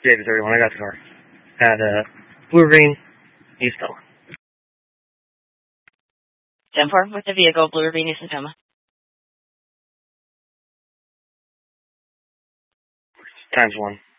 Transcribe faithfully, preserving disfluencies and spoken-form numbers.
David thirty-one, I got the car. At, uh, Blue Ravine, East Tacoma. ten four with the vehicle, Blue Ravine, East Tacoma. Times one.